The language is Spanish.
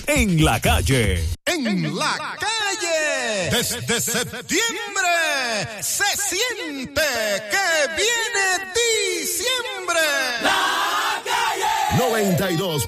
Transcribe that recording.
en la calle. En la calle, desde septiembre, se siente que viene diciembre. La calle 92.5